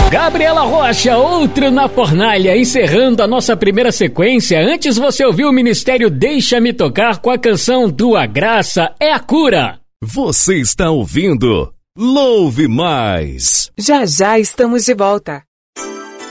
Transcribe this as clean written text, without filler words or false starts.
Gabriela Rocha, outro na fornalha, encerrando a nossa primeira sequência. Antes você ouviu o Ministério Deixa-me Tocar com a canção Tua Graça é a Cura. Você está ouvindo Louve Mais. Já já estamos de volta.